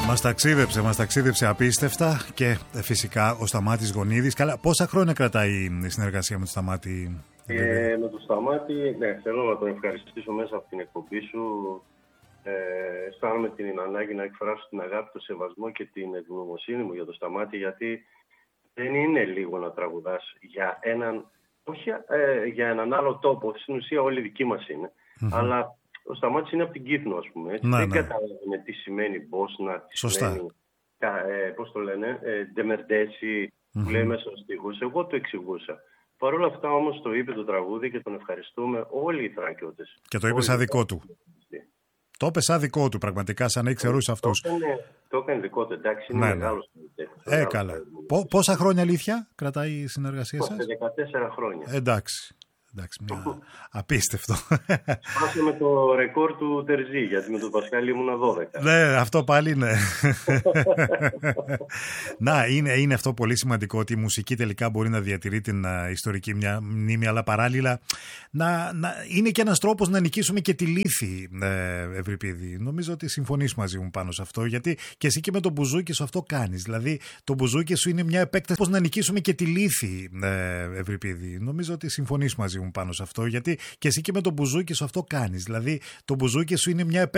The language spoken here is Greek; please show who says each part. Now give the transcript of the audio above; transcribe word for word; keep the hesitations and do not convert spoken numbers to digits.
Speaker 1: Μας ταξίδεψε, μας ταξίδεψε απίστευτα και φυσικά ο Σταμάτης Γονίδης. Καλά, πόσα χρόνια κρατάει η συνεργασία με τον Σταμάτη?
Speaker 2: Ε, με τον Σταμάτη, ναι, θέλω να τον ευχαριστήσω μέσα από την εκπομπή σου. Ε, αισθάνομαι την ανάγκη να εκφράσω την αγάπη, τον σεβασμό και την ευγνωμοσύνη μου για τον Σταμάτη, γιατί δεν είναι λίγο να τραγουδάς για έναν, όχι ε, για έναν άλλο τόπο, στην ουσία όλοι δικοί μας είναι, mm-hmm. αλλά ο Σταμάτης είναι από την Κύθνο, ας πούμε. Έτσι. Ναι, δεν ναι. καταλαβαίνω τι σημαίνει Μπόσνα, τι
Speaker 1: Σωστά.
Speaker 2: σημαίνει, ε, πώς το λένε, ε, Ντεμερντέτσι, mm-hmm. που λέει μέσα στους στίχους. Εγώ το εξηγούσα. Παρ' όλα αυτά όμως το είπε το τραγούδι και τον ευχαριστούμε όλοι οι Θράκιώτες.
Speaker 1: Και το είπε σαν δικό του. Το είπε σαν δικό του, πραγματικά, σαν να ήξερους αυτούς.
Speaker 2: Το έκανε, το έκανε δικό του, εντάξει, είναι ναι, μεγάλος.
Speaker 1: Ναι. Ε, καλά. Πό, πόσα χρόνια αλήθεια κρατάει η συνεργασία σας?
Speaker 2: δεκατέσσερα χρόνια.
Speaker 1: Εντάξει. Εντάξει, μια... απίστευτο.
Speaker 2: Σπάσαμε το ρεκόρ του Τερζή, γιατί με τον Πασχάλη ήμουνα δώδεκα.
Speaker 1: Ναι, αυτό πάλι ναι. Να, είναι, είναι αυτό πολύ σημαντικό, ότι η μουσική τελικά μπορεί να διατηρεί την uh, ιστορική μια μνήμη, αλλά παράλληλα να, να, είναι και ένας τρόπος να νικήσουμε και τη λύθη, ε, Ευρυπίδη. Νομίζω ότι συμφωνείς μαζί μου πάνω σε αυτό, γιατί και εσύ και με τον μπουζούκι σου αυτό κάνεις. Δηλαδή, το μπουζούκι σου είναι μια επέκταση πώς να νικήσουμε και τη λύθη, ε, Ευρυπίδη. Νομίζω ότι συμφωνείς μαζί μου πάνω σε αυτό, γιατί και εσύ και με τον μπουζούκι σου αυτό κάνεις. Δηλαδή, το μπουζούκι σου είναι μια επέκταση